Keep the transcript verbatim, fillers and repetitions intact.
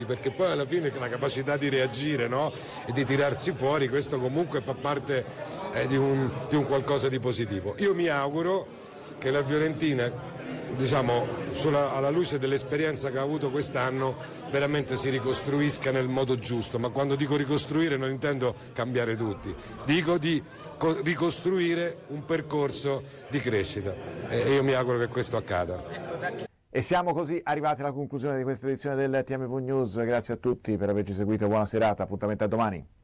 perché poi alla fine la capacità di reagire, no? E di tirarsi fuori, questo comunque fa parte eh, di, un, di un qualcosa di positivo. Io mi auguro che la Fiorentina, diciamo, sulla, alla luce dell'esperienza che ha avuto quest'anno, veramente si ricostruisca nel modo giusto, ma quando dico ricostruire non intendo cambiare tutti, dico di co- ricostruire un percorso di crescita e io mi auguro che questo accada. E siamo così arrivati alla conclusione di questa edizione del T M V News. Grazie a tutti per averci seguito, buona serata, appuntamento a domani.